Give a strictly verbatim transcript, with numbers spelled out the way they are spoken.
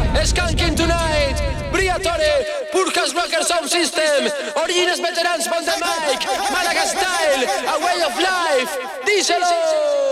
Skanking Tonight, Briatore, Purkas Rocker Sound System, Origines Veterans on the mic, Malaga Style, A Way of Life, díselo.